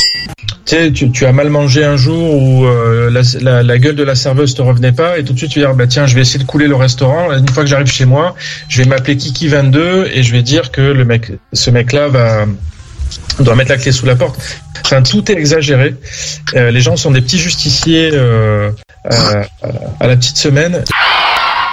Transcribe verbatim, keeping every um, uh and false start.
Tu sais, tu, tu as mal mangé un jour où euh, la, la, la gueule de la serveuse te revenait pas et tout de suite tu vas dire bah tiens je vais essayer de couler le restaurant. Une fois que j'arrive chez moi, je vais m'appeler Kiki vingt-deux et je vais dire que le mec, ce mec-là va doit mettre la clé sous la porte. Enfin tout est exagéré. Euh, les gens sont des petits justiciers euh, euh, à la petite semaine.